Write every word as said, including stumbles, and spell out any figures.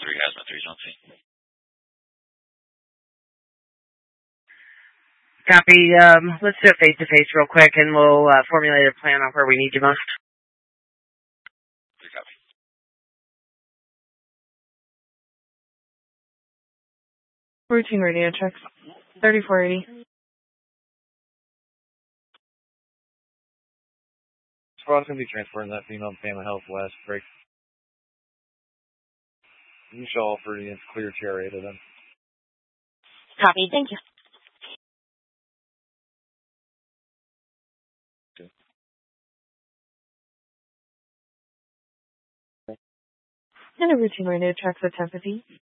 three Hazmat three's on scene. Copy. Um, let's do a face-to-face real quick, and we'll uh, formulate a plan on where we need you most. three copy. Routine radio checks. thirty-four eighty. Squad's going to be transporting that female to Family Health West. Break. You shall offer the clear chair area to them. Copy. Thank you. And a routine radio check for ten fifty.